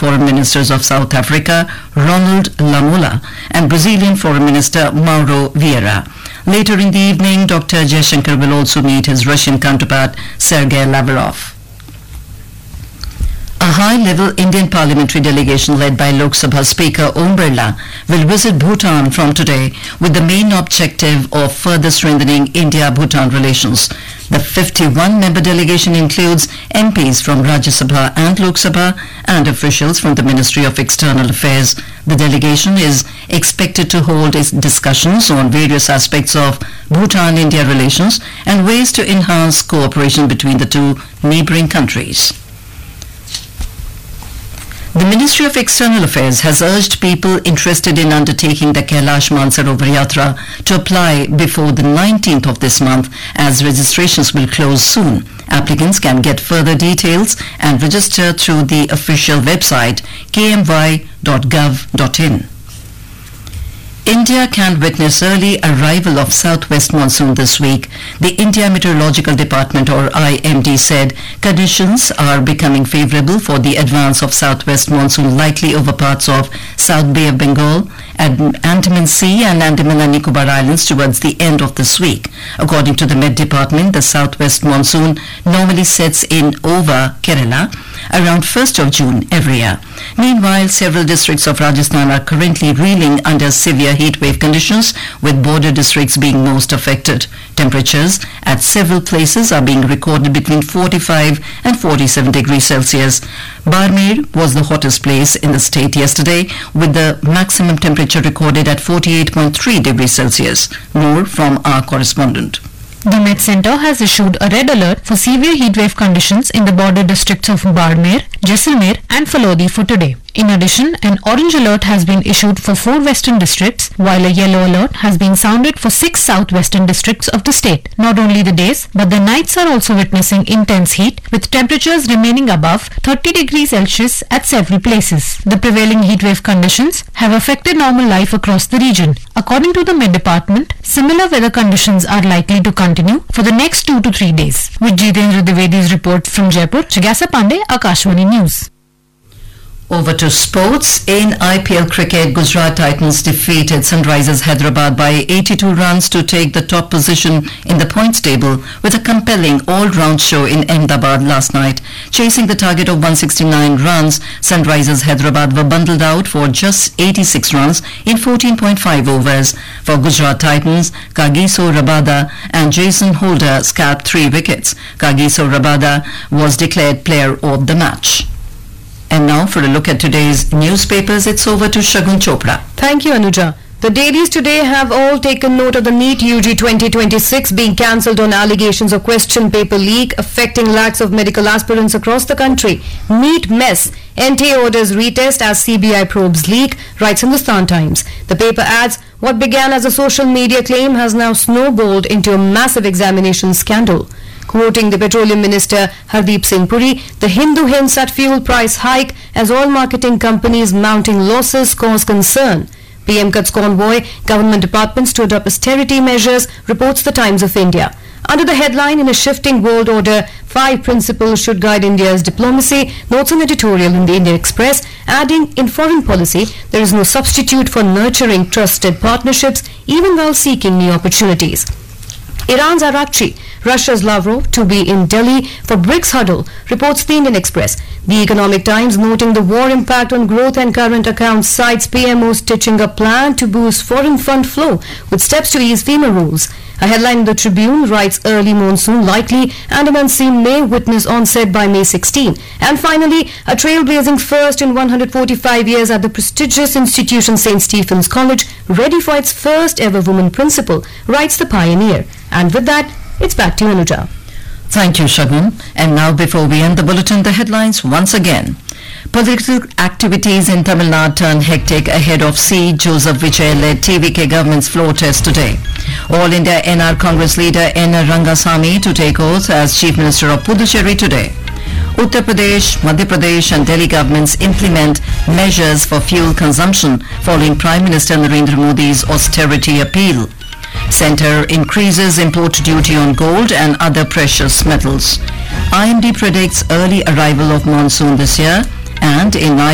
Foreign Ministers of South Africa, Ronald Lamola, and Brazilian Foreign Minister Mauro Vieira. Later in the evening, Dr. Jaishankar will also meet his Russian counterpart, Sergei Lavrov. A high-level Indian parliamentary delegation led by Lok Sabha Speaker Om Birla will visit Bhutan from today with the main objective of further strengthening India-Bhutan relations. The 51-member delegation includes MPs from Rajya Sabha and Lok Sabha and officials from the Ministry of External Affairs. The delegation is expected to hold its discussions on various aspects of Bhutan-India relations and ways to enhance cooperation between the two neighboring countries. The Ministry of External Affairs has urged people interested in undertaking the Kailash Mansarovar Yatra to apply before the 19th of this month, as registrations will close soon. Applicants can get further details and register through the official website kmy.gov.in. India can witness early arrival of southwest monsoon this week. The India Meteorological Department, or IMD, said conditions are becoming favorable for the advance of southwest monsoon likely over parts of South Bay of Bengal, Andaman Sea and Andaman and Nicobar Islands towards the end of this week. According to the Met Department, the southwest monsoon normally sets in over Kerala around 1st of June every year. Meanwhile, several districts of Rajasthan are currently reeling under severe heat wave conditions, with border districts being most affected. Temperatures at several places are being recorded between 45 and 47 degrees Celsius. Barmer was the hottest place in the state yesterday, with the maximum temperature recorded at 48.3 degrees Celsius. More from our correspondent. The Met Centre has issued a red alert for severe heatwave conditions in the border districts of Barmer, Jaisalmer and Phalodi for today. In addition, an orange alert has been issued for 4 western districts, while a yellow alert has been sounded for 6 southwestern districts of the state. Not only the days, but the nights are also witnessing intense heat, with temperatures remaining above 30 degrees Celsius at several places. The prevailing heatwave conditions have affected normal life across the region. According to the Met Department, similar weather conditions are likely to continue for the next 2 to 3 days. With Jitendra Dwivedi's report from Jaipur, Jigyasa Pandey, Akashvani News. Over to sports. In IPL cricket, Gujarat Titans defeated Sunrisers Hyderabad by 82 runs to take the top position in the points table with a compelling all-round show in Ahmedabad last night. Chasing the target of 169 runs, Sunrisers Hyderabad were bundled out for just 86 runs in 14.5 overs. For Gujarat Titans, Kagiso Rabada and Jason Holder scalped 3 wickets. Kagiso Rabada was declared player of the match. And now for a look at today's newspapers, it's over to Shagun Chopra. Thank you, Anuja. The dailies today have all taken note of the NEET UG 2026 being cancelled on allegations of question paper leak affecting lakhs of medical aspirants across the country. NEET mess. NTA orders retest as CBI probes leak, writes Hindustan Times. The paper adds, what began as a social media claim has now snowballed into a massive examination scandal. Quoting the Petroleum Minister Hardeep Singh Puri, the Hindu hints at fuel price hike as oil marketing companies mounting losses cause concern. PM cuts convoy, government departments to adopt austerity measures, reports the Times of India. Under the headline, in a shifting world order, 5 principles should guide India's diplomacy, notes an editorial in the Indian Express, adding, in foreign policy, there is no substitute for nurturing trusted partnerships, even while seeking new opportunities. Iran's Arakchi, Russia's Lavrov to be in Delhi for BRICS huddle, reports the Indian Express. The Economic Times, noting the war impact on growth and current accounts, cites PMO stitching a plan to boost foreign fund flow with steps to ease FEMA rules. A headline in the Tribune writes early monsoon likely, Andaman Sea may witness onset by May 16. And finally, a trailblazing first in 145 years at the prestigious institution St. Stephen's College, ready for its first ever woman principal, writes the Pioneer. And with that, it's back to you, Anuja. Thank you, Shagun. And now, before we end the bulletin, the headlines once again. Political activities in Tamil Nadu turn hectic ahead of C. Joseph Vijay-led TVK government's floor test today. All India NR Congress leader N. Rangasamy to take oath as Chief Minister of Puducherry today. Uttar Pradesh, Madhya Pradesh and Delhi governments implement measures for fuel consumption following Prime Minister Narendra Modi's austerity appeal. Centre increases import duty on gold and other precious metals. IMD predicts early arrival of monsoon this year, and in